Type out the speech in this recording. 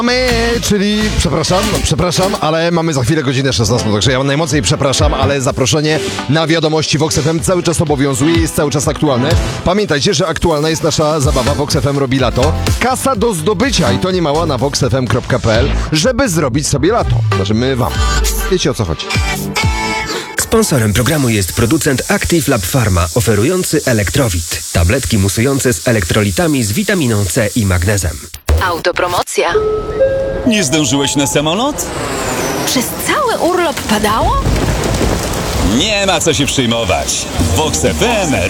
Czyli, przepraszam, ale mamy za chwilę godzinę 16, także ja najmocniej przepraszam, ale zaproszenie na wiadomości Vox FM cały czas obowiązuje i jest cały czas aktualne. Pamiętajcie, że aktualna jest nasza zabawa Vox FM robi lato. Kasa do zdobycia i to nie mała na voxfm.pl, żeby zrobić sobie lato. Znaczy my wam. Wiecie o co chodzi. Sponsorem programu jest producent Active Lab Pharma, oferujący Elektrowit. Tabletki musujące z elektrolitami z witaminą C i magnezem. Autopromocja. Nie zdążyłeś na samolot? Przez cały urlop padało? Nie ma co się przejmować. W Vox FM